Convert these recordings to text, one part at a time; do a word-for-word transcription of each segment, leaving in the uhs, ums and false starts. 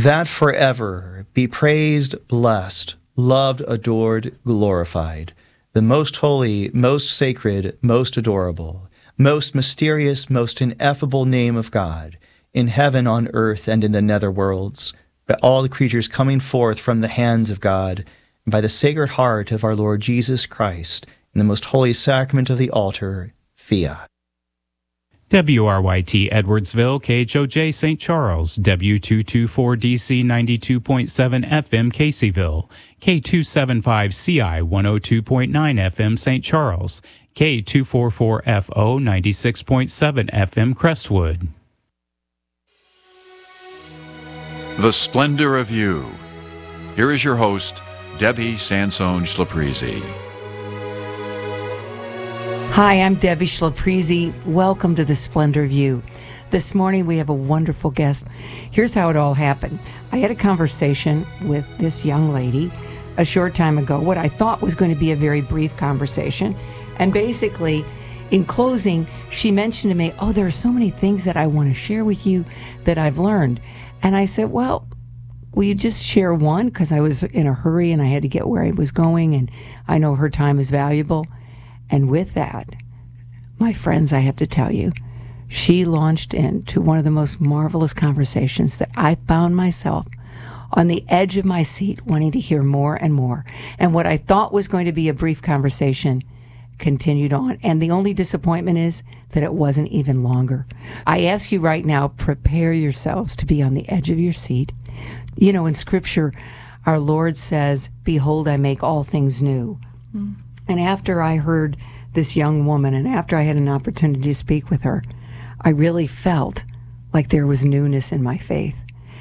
that forever be praised, blessed, loved, adored, glorified, the most holy, most sacred, most adorable, most mysterious, most ineffable name of God, in heaven, on earth, and in the nether worlds, by all the creatures coming forth from the hands of God, and by the sacred heart of our Lord Jesus Christ, in the most holy sacrament of the altar, fiat. W R Y T Edwardsville, K H O J Saint Charles, W two twenty-four D C ninety-two point seven F M Caseyville, K two seventy-five C I one oh two point nine F M Saint Charles, K two forty-four F O ninety-six point seven F M Crestwood. The Splendor of You. Here is your host, Debbie Sansone Schlaprizi. Hi, I'm Debbie Schlaprizi. Welcome to The Splendor of You. This morning we have a wonderful guest. Here's how it all happened. I had a conversation with this young lady a short time ago, what I thought was going to be a very brief conversation. And basically, in closing, she mentioned to me, oh, there are so many things that I want to share with you that I've learned. And I said, well, will you just share one? Because I was in a hurry and I had to get where I was going, and I know her time is valuable. And with that, my friends, I have to tell you, she launched into one of the most marvelous conversations that I found myself on the edge of my seat wanting to hear more and more. And what I thought was going to be a brief conversation continued on. And the only disappointment is that it wasn't even longer. I ask you right now, prepare yourselves to be on the edge of your seat. You know, in Scripture, our Lord says, behold, I make all things new. Mm. And after I heard this young woman, and after I had an opportunity to speak with her, I really felt like there was newness in my faith.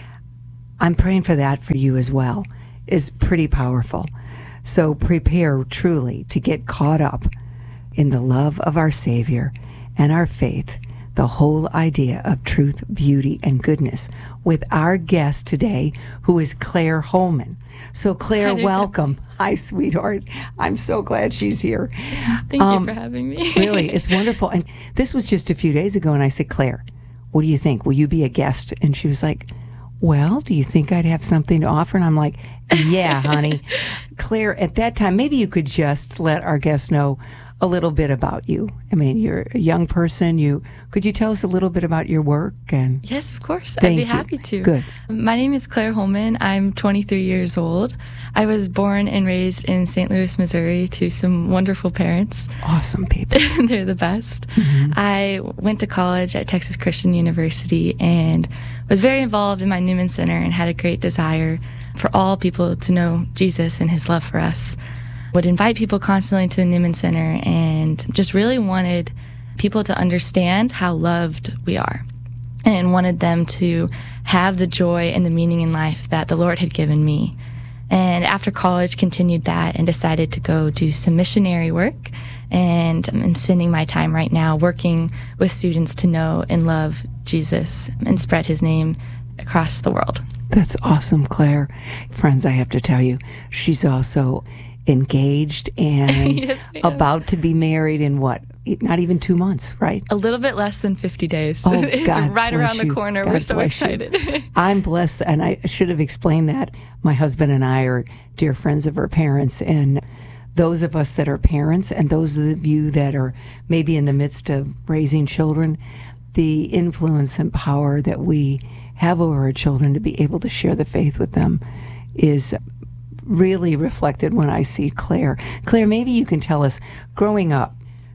I'm praying for that for you as well. It's pretty powerful. So prepare truly to get caught up in the love of our Savior and our faith, the whole idea of truth, beauty, and goodness, with our guest today, who is Claire Holman. So Claire, welcome. Hi, sweetheart. I'm so glad she's here. Thank um, you for having me. Really, it's wonderful. And this was just a few days ago, and I said, Claire, what do you think? Will you be a guest? And she was like, well, do you think I'd have something to offer? And I'm like, yeah, honey. Claire, at that time, maybe you could just let our guests know a little bit about you. I mean, you're a young person. You could you tell us a little bit about your work? And yes, of course. Thank I'd be you. happy to. Good. My name is Claire Holman. I'm twenty-three years old. I was born and raised in Saint Louis, Missouri, to some wonderful parents. Awesome people. They're the best. Mm-hmm. I went to college at Texas Christian University and was very involved in my Newman Center and had a great desire for all people to know Jesus and his love for us. Would invite people constantly to the Newman Center and just really wanted people to understand how loved we are and wanted them to have the joy and the meaning in life that the Lord had given me. And after college, continued that and decided to go do some missionary work. And I'm spending my time right now working with students to know and love Jesus and spread his name across the world. That's awesome, Claire. Friends, I have to tell you, she's also engaged and yes, about to be married in what? Not even two months, right? A little bit less than fifty days. Oh, it's God right around you. the corner. God We're so bless excited. I'm blessed, and I should have explained that. My husband and I are dear friends of our parents, and those of us that are parents and those of you that are maybe in the midst of raising children, the influence and power that we have over our children to be able to share the faith with them is really reflected when I see Claire. Claire, maybe you can tell us, growing up,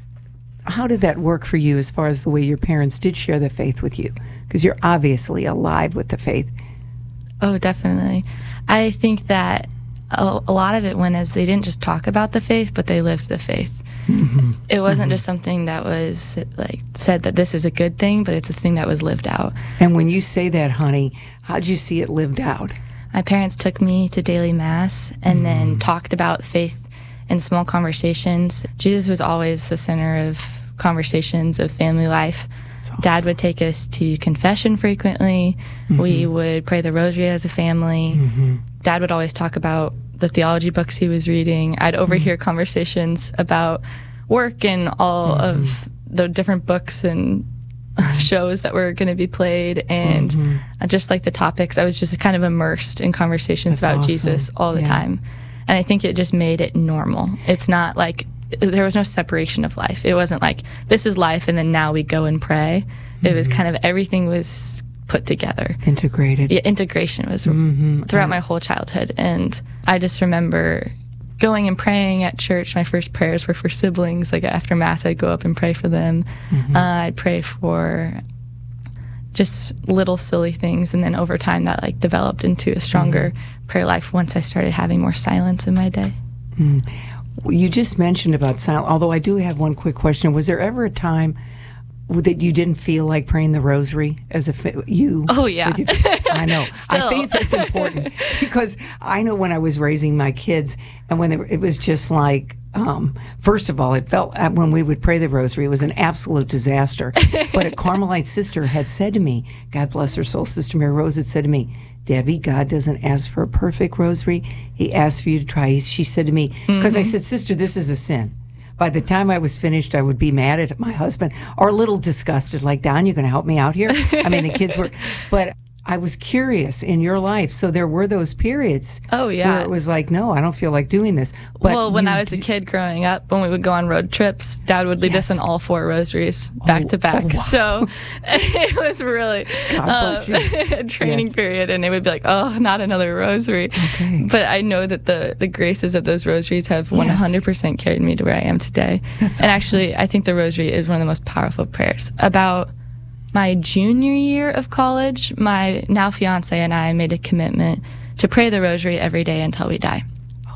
how did that work for you as far as the way your parents did share the faith with you? Because you're obviously alive with the faith. Oh, definitely. I think that a, a lot of it went as they didn't just talk about the faith, but they lived the faith. Mm-hmm. It wasn't mm-hmm. just something that was like said that this is a good thing, but it's a thing that was lived out. And when you say that, honey, how'd you see it lived out? My parents took me to daily mass and mm. then talked about faith in small conversations. Jesus was always the center of conversations of family life. Awesome. Dad would take us to confession frequently. Mm-hmm. We would pray the rosary as a family. Mm-hmm. Dad would always talk about the theology books he was reading. I'd overhear mm-hmm. conversations about work and all mm-hmm. of the different books and shows that were going to be played, and Mm-hmm. just like the topics, I was just kind of immersed in conversations That's about awesome. Jesus all the Yeah. time. And I think it just made it normal. It's not like there was no separation of life. It wasn't like this is life and then now we go and pray. It was Mm-hmm. kind of everything was put together. Integrated. Yeah, integration was Mm-hmm. throughout my whole childhood. And I just remember going and praying at church. My first prayers were for siblings. Like after Mass, I'd go up and pray for them. Mm-hmm. Uh, I'd pray for just little silly things. And then over time, that like developed into a stronger Mm-hmm. prayer life once I started having more silence in my day. You just mentioned about silence, although I do have one quick question. Was there ever a time that you didn't feel like praying the rosary as a fa- you? Oh, yeah. with your- I know. Still. I think that's important because I know when I was raising my kids, and when they were, it was just like, um, first of all, it felt uh, when we would pray the rosary, it was an absolute disaster. But a Carmelite sister had said to me, God bless her soul, Sister Mary Rose had said to me, Debbie, God doesn't ask for a perfect rosary. He asks for you to try. She said to me, because I said, Sister, this is a sin. By the time I was finished, I would be mad at my husband or a little disgusted, like, Don, you going to help me out here? I mean, the kids were, but I was curious in your life. So there were those periods Oh, yeah. where it was like, no, I don't feel like doing this. But well, when you I was a d- kid growing up, when we would go on road trips, Dad would lead Yes. us in all four rosaries back Oh, to back. oh, wow. So it was really God bless um, a training Yes. period, and it would be like, oh, not another rosary. Okay. But I know that the, the graces of those rosaries have one hundred percent carried me to where I am today. That's and awesome. actually, I think the rosary is one of the most powerful prayers. About my junior year of college, my now fiance and I made a commitment to pray the rosary every day until we die.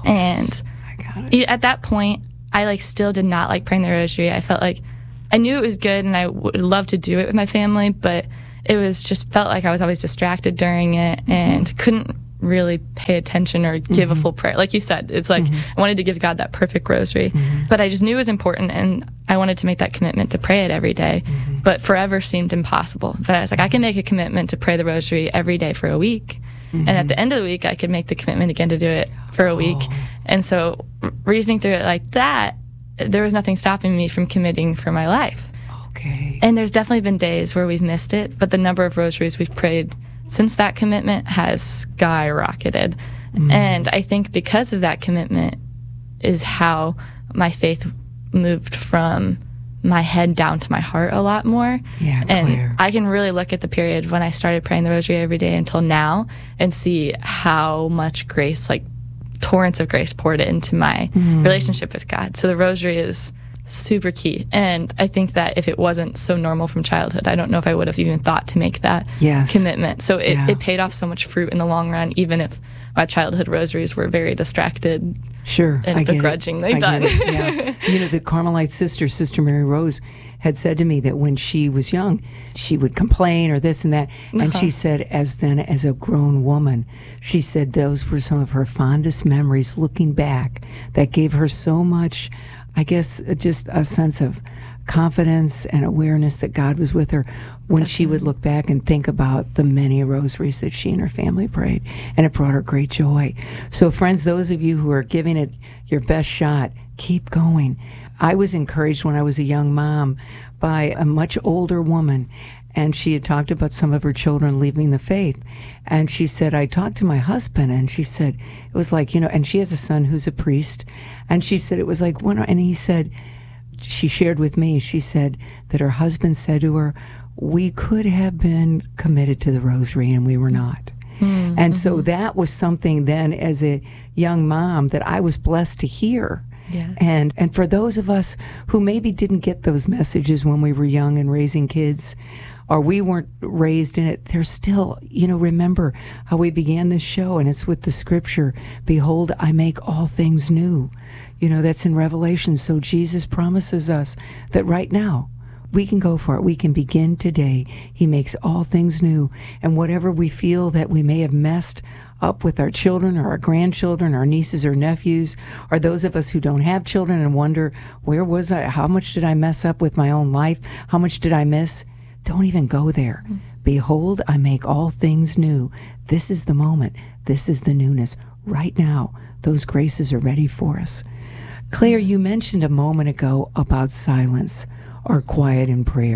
and I got it. e- at that point, I like still did not like praying the rosary. I felt like I knew it was good and I would love to do it with my family, but it was just felt like I was always distracted during it and couldn't really pay attention or give a full prayer. Like you said, it's like I wanted to give God that perfect rosary, but I just knew it was important and I wanted to make that commitment to pray it every day, but forever seemed impossible. But I was like, I can make a commitment to pray the rosary every day for a week. And at the end of the week, I could make the commitment again to do it for a week. And so r- reasoning through it like that, there was nothing stopping me from committing for my life. Okay. And there's definitely been days where we've missed it, but the number of rosaries we've prayed since that commitment has skyrocketed. And I think because of that commitment is how my faith moved from my head down to my heart a lot more. Yeah, and clear. I can really look at the period when I started praying the rosary every day until now and see how much grace, like torrents of grace, poured into my relationship with God. So the rosary is super key. And I think that if it wasn't so normal from childhood, I don't know if I would have even thought to make that Yes. commitment. So it, Yeah. it paid off so much fruit in the long run, even if my childhood rosaries were very distracted. Sure. and I get it. begrudgingly I get done. it, yeah. You know, the Carmelite sister, Sister Mary Rose, had said to me that when she was young, she would complain or this and that. And she said, as then as a grown woman, she said those were some of her fondest memories looking back that gave her so much, I guess, uh, just a sense of confidence and awareness that God was with her when she would look back and think about the many rosaries that she and her family prayed. And it brought her great joy. So, friends, those of you who are giving it your best shot, keep going. I was encouraged when I was a young mom by a much older woman, and she had talked about some of her children leaving the faith. And she said, I talked to my husband, and she said, it was like, you know, and she has a son who's a priest. And she said, it was like, when, and he said, she shared with me, she said that her husband said to her, we could have been committed to the rosary and we were not. Mm-hmm. And so that was something then as a young mom that I was blessed to hear. Yes. And and for those of us who maybe didn't get those messages when we were young and raising kids, or we weren't raised in it, there's still, you know, remember how we began this show, and it's with the scripture, behold, I make all things new. You know, that's in Revelation. So Jesus promises us that right now, we can go for it. We can begin today. He makes all things new. And whatever we feel that we may have messed up with our children or our grandchildren, our nieces or nephews, or those of us who don't have children and wonder, where was I? How much did I mess up with my own life? How much did I miss? Don't even go there. Mm-hmm. Behold, I make all things new. This is the moment. This is the newness. Right now, those graces are ready for us. Claire, you mentioned a moment ago about silence or quiet in prayer.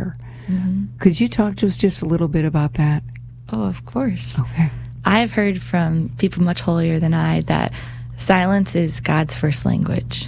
Mm-hmm. Could you talk to us just a little bit about that? Oh, of course. Okay. I've heard from people much holier than I that silence is God's first language.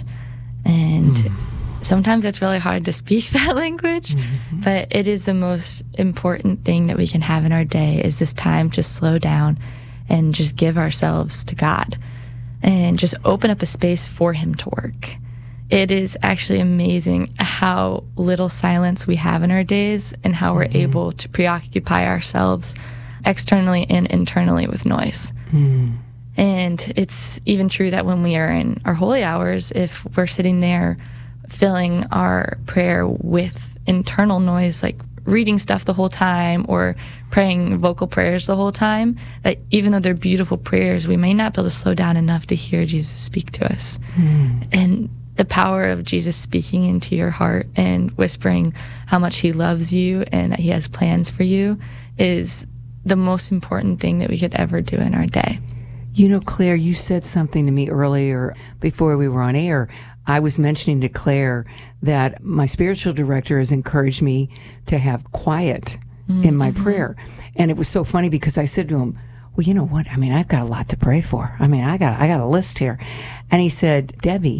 And mm. sometimes it's really hard to speak that language, mm-hmm. but it is the most important thing that we can have in our day is this time to slow down and just give ourselves to God and just open up a space for Him to work. It is actually amazing how little silence we have in our days and how mm-hmm. we're able to preoccupy ourselves externally and internally with noise. Mm. And it's even true that when we are in our holy hours, if we're sitting there filling our prayer with internal noise, like reading stuff the whole time or praying vocal prayers the whole time, that even though they're beautiful prayers, we may not be able to slow down enough to hear Jesus speak to us. Mm. And the power of Jesus speaking into your heart and whispering how much He loves you and that He has plans for you is the most important thing that we could ever do in our day. You know, Claire, you said something to me earlier before we were on air. I was mentioning to Claire that my spiritual director has encouraged me to have quiet mm-hmm. in my prayer. And it was so funny because I said to him, well, you know what? I mean, I've got a lot to pray for. I mean, I got I got a list here. And he said, Debbie,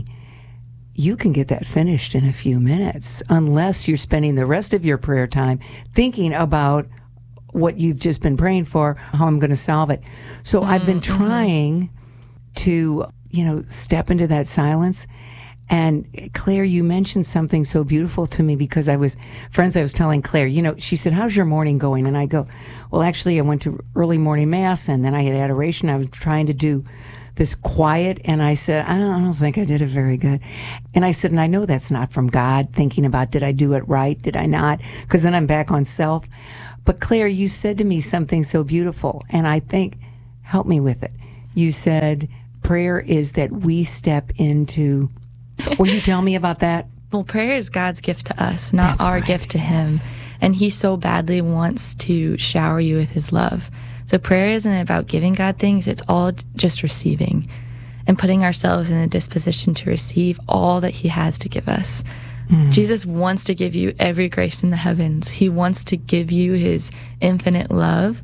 you can get that finished in a few minutes unless you're spending the rest of your prayer time thinking about what you've just been praying for, how I'm going to solve it. So mm-hmm. I've been trying to, you know, step into that silence. And Claire, you mentioned something so beautiful to me because I was, friends, I was telling Claire, you know, she said, how's your morning going? And I go, well, actually, I went to early morning mass and then I had adoration. I was trying to do this quiet. And I said, I don't, I don't think I did it very good. And I said, and I know that's not from God, thinking about, did I do it right? Did I not? Because then I'm back on self. But Claire, you said to me something so beautiful, and I think, help me with it. You said prayer is that we step into, will you tell me about that? Well, prayer is God's gift to us, not That's our right. gift to yes. Him. And He so badly wants to shower you with His love. So prayer isn't about giving God things, it's all just receiving and putting ourselves in a disposition to receive all that He has to give us. Mm. Jesus wants to give you every grace in the heavens. He wants to give you His infinite love.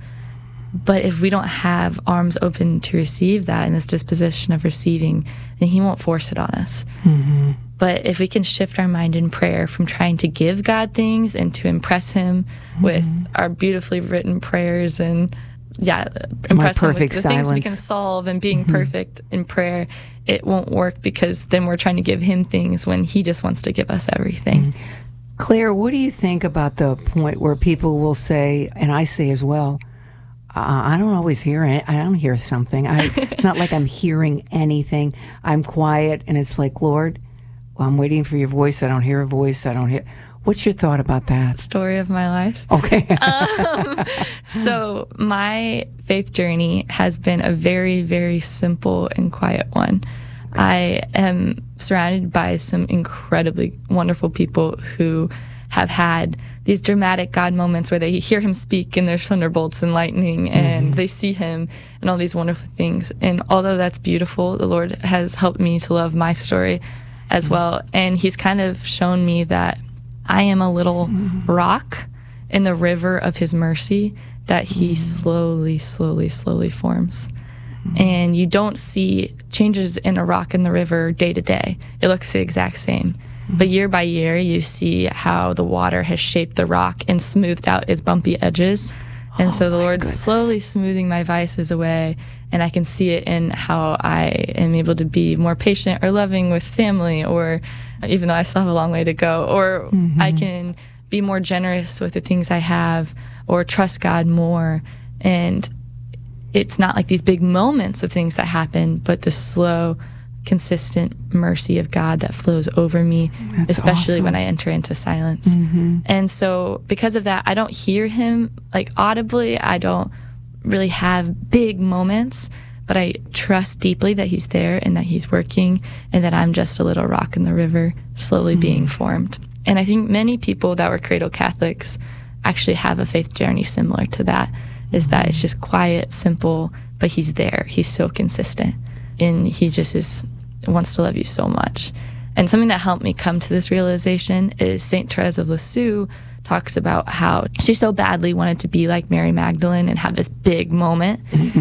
But if we don't have arms open to receive that in this disposition of receiving, then He won't force it on us. Mm-hmm. But if we can shift our mind in prayer from trying to give God things and to impress Him mm-hmm. with our beautifully written prayers and yeah, impress Him with the silence. things we can solve and being mm-hmm. perfect in prayer, it won't work because then we're trying to give Him things when He just wants to give us everything. Mm-hmm. Claire, what do you think about the point where people will say, and I say as well, uh, I don't always hear it. I don't hear something. I, it's not like I'm hearing anything. I'm quiet and it's like, Lord, well, I'm waiting for your voice. I don't hear a voice. I don't hear. What's your thought about that? Story of my life. Okay. um, so my faith journey has been a very, very simple and quiet one. Okay. I am surrounded by some incredibly wonderful people who have had these dramatic God moments where they hear Him speak and there's thunderbolts and lightning and mm-hmm. they see Him and all these wonderful things. And although that's beautiful, the Lord has helped me to love my story as mm-hmm. well. And He's kind of shown me that I am a little mm-hmm. rock in the river of His mercy that He mm-hmm. slowly, slowly, slowly forms. Mm-hmm. And you don't see changes in a rock in the river day to day. It looks the exact same. Mm-hmm. But year by year, you see how the water has shaped the rock and smoothed out its bumpy edges. And oh, so the Lord's goodness. slowly smoothing my vices away, and I can see it in how I am able to be more patient or loving with family, or even though I still have a long way to go, or mm-hmm. I can be more generous with the things I have, or trust God more. And it's not like these big moments of things that happen, but the slow, consistent mercy of God that flows over me, That's especially awesome. when I enter into silence. Mm-hmm. And so because of that, I don't hear Him like audibly. I don't really have big moments, but I trust deeply that He's there and that He's working and that I'm just a little rock in the river slowly mm-hmm. being formed. And I think many people that were cradle Catholics actually have a faith journey similar to that, is mm-hmm. that it's just quiet, simple, but He's there. He's so consistent. And He just is wants to love you so much. And something that helped me come to this realization is Saint Therese of Lisieux talks about how she so badly wanted to be like Mary Magdalene and have this big moment,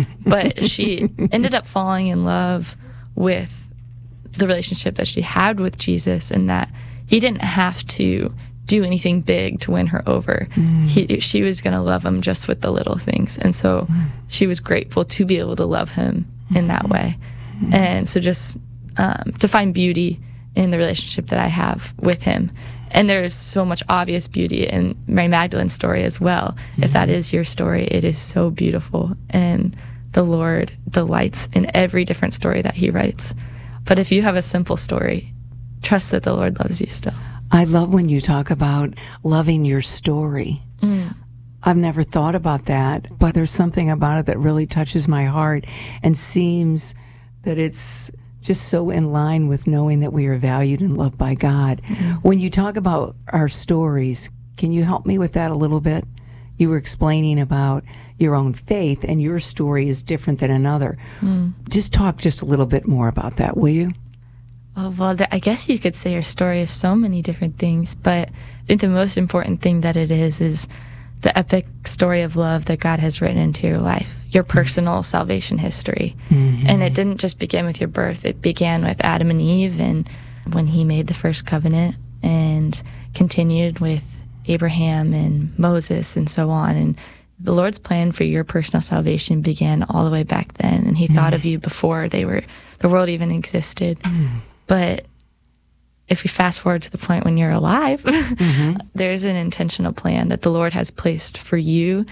but she ended up falling in love with the relationship that she had with Jesus, and that he didn't have to do anything big to win her over. Mm. He, she was going to love him just with the little things. And so mm. she was grateful to be able to love him mm. in that way. Mm. And so just um, to find beauty in the relationship that I have with him. And there's so much obvious beauty in Mary Magdalene's story as well. Mm. If that is your story, it is so beautiful. And the Lord delights in every different story that he writes. But if you have a simple story, trust that the Lord loves you still. I love when you talk about loving your story. Mm. I've never thought about that, but there's something about it that really touches my heart and seems that it's just so in line with knowing that we are valued and loved by God. Mm. When you talk about our stories, can you help me with that a little bit? You were explaining about your own faith, and your story is different than another. Mm. Just talk just a little bit more about that, will you? Oh, well, I guess you could say your story is so many different things, but I think the most important thing that it is is the epic story of love that God has written into your life, your personal mm-hmm. salvation history. Mm-hmm. And it didn't just begin with your birth. It began with Adam and Eve and when he made the first covenant, and continued with Abraham and Moses and so on. And the Lord's plan for your personal salvation began all the way back then, and he mm-hmm. thought of you before they were the world even existed. Mm-hmm. But if we fast forward to the point when you're alive, mm-hmm. there's an intentional plan that the Lord has placed for you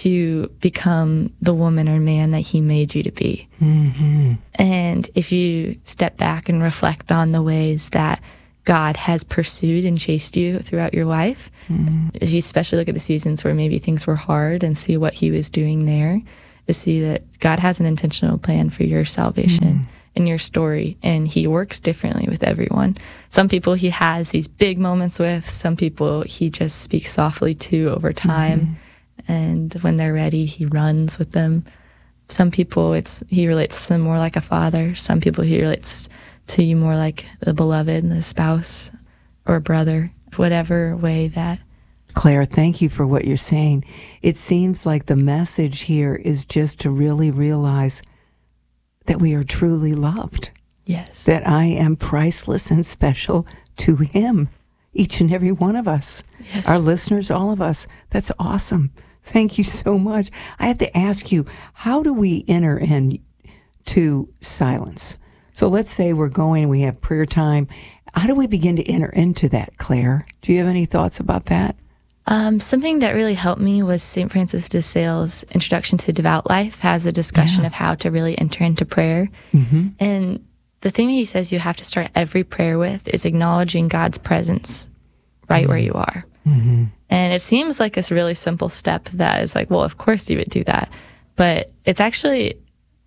to become the woman or man that he made you to be. Mm-hmm. And if you step back and reflect on the ways that God has pursued and chased you throughout your life, mm-hmm. if you especially look at the seasons where maybe things were hard and see what he was doing there, to see that God has an intentional plan for your salvation. Mm-hmm. in your story, and he works differently with everyone. Some people he has these big moments with, some people he just speaks softly to over time, mm-hmm. and when they're ready, he runs with them. Some people it's he relates to them more like a father. Some people he relates to you more like the beloved, the spouse, or a brother, whatever way that. Claire, thank you for what you're saying. It seems like the message here is just to really realize that we are truly loved. Yes. That I am priceless and special to him, each and every one of us. Yes. Our listeners, all of us. That's awesome. Thank you so much. I have to ask you, how do we enter into silence? So let's say we're going, we have prayer time. How do we begin to enter into that, Claire? Do you have any thoughts about that? Um, something that really helped me was Saint Francis de Sales' Introduction to Devout Life has a discussion yeah. of how to really enter into prayer. Mm-hmm. And the thing that he says you have to start every prayer with is acknowledging God's presence right mm-hmm. where you are. Mm-hmm. And it seems like a really simple step that is like, well, of course you would do that. But it's actually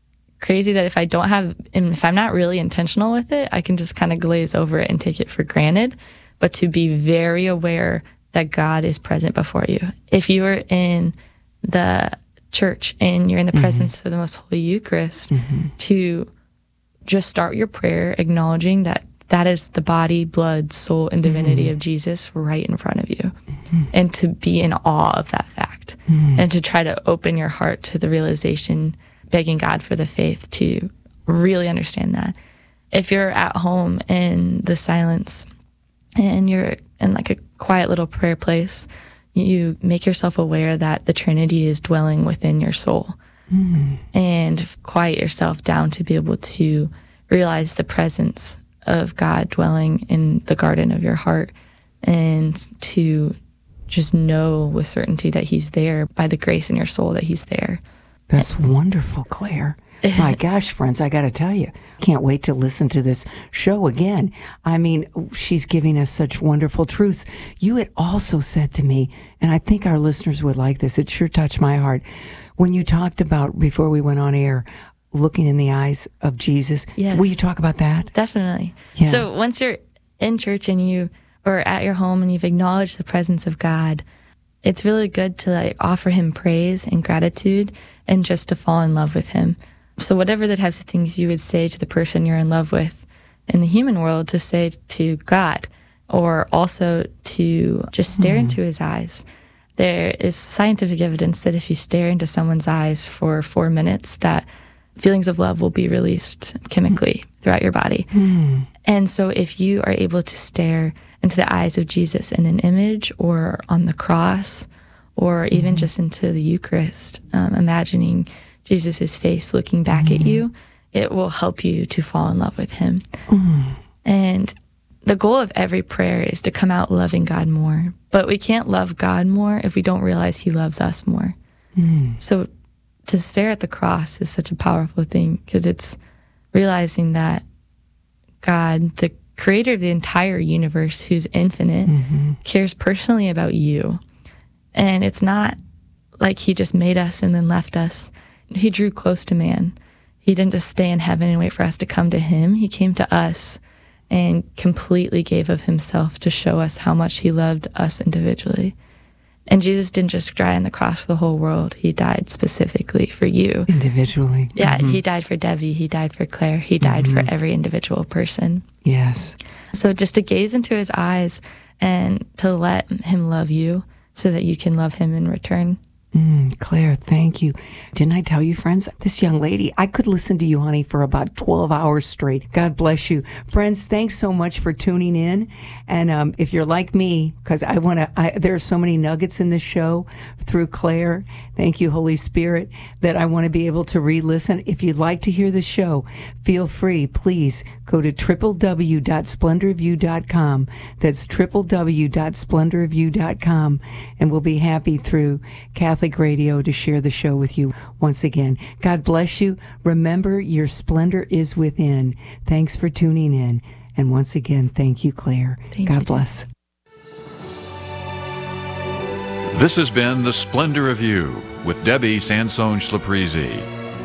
crazy that if I don't have, if I'm not really intentional with it, I can just kind of glaze over it and take it for granted. But to be very aware that God is present before you. If you are in the church and you're in the mm-hmm. presence of the Most Holy Eucharist, mm-hmm. to just start your prayer acknowledging that that is the body, blood, soul, and divinity mm-hmm. of Jesus right in front of you. Mm-hmm. And to be in awe of that fact. Mm-hmm. And to try to open your heart to the realization, begging God for the faith to really understand that. If you're at home in the silence and you're in like a quiet little prayer place, you make yourself aware that the Trinity is dwelling within your soul. Mm. And quiet yourself down to be able to realize the presence of God dwelling in the garden of your heart, and to just know with certainty that he's there by the grace in your soul that he's there. That's and, wonderful, Claire. My gosh, friends, I got to tell you, can't wait to listen to this show again. I mean, she's giving us such wonderful truths. You had also said to me, and I think our listeners would like this, it sure touched my heart, when you talked about, before we went on air, looking in the eyes of Jesus. Yes. Will you talk about that? Definitely. Yeah. So once you're in church and you, or at your home and you've acknowledged the presence of God, it's really good to like offer him praise and gratitude and just to fall in love with him. So whatever the types of things you would say to the person you're in love with, in the human world to say to God, or also to just stare mm. into his eyes. There is scientific evidence that if you stare into someone's eyes for four minutes, that feelings of love will be released chemically mm. throughout your body. Mm. And so if you are able to stare into the eyes of Jesus in an image or on the cross, or even mm. just into the Eucharist, um, imagining Jesus' face looking back mm. at you, it will help you to fall in love with him. Mm. And the goal of every prayer is to come out loving God more. But we can't love God more if we don't realize he loves us more. Mm. So to stare at the cross is such a powerful thing, because it's realizing that God, the creator of the entire universe, who's infinite, mm-hmm. cares personally about you. And it's not like he just made us and then left us. He drew close to man. He didn't just stay in heaven and wait for us to come to him. He came to us and completely gave of himself to show us how much he loved us individually. And Jesus didn't just die on the cross for the whole world. He died specifically for you. Individually. Yeah, mm-hmm. he died for Debbie. He died for Claire. He died mm-hmm. for every individual person. Yes. So just to gaze into his eyes and to let him love you so that you can love him in return. Mm, Claire, thank you. Didn't I tell you, friends, this young lady, I could listen to you, honey, for about twelve hours straight. God bless you. Friends, thanks so much for tuning in. And um, if you're like me, because I want to, there are so many nuggets in this show through Claire. Thank you, Holy Spirit, that I want to be able to re-listen. If you'd like to hear the show, feel free. Please go to w w w dot splendor view dot com. That's w w w dot splendor view dot com. And we'll be happy through Catholic Radio to share the show with you once again. God bless you. Remember, your splendor is within. Thanks for tuning in. And once again, thank you, Claire. Thank God you, bless. This has been The Splendor of You with Debbie Sansone Schlaprizi.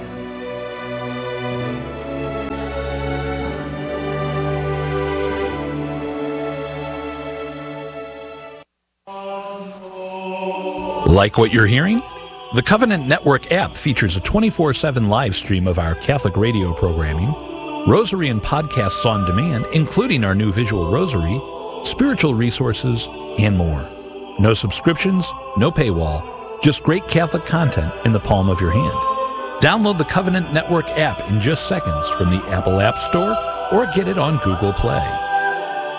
Like what you're hearing? The Covenant Network app features a twenty-four seven live stream of our Catholic radio programming, rosary and podcasts on demand, including our new visual rosary, spiritual resources, and more. No subscriptions, no paywall, just great Catholic content in the palm of your hand. Download the Covenant Network app in just seconds from the Apple App Store or get it on Google Play.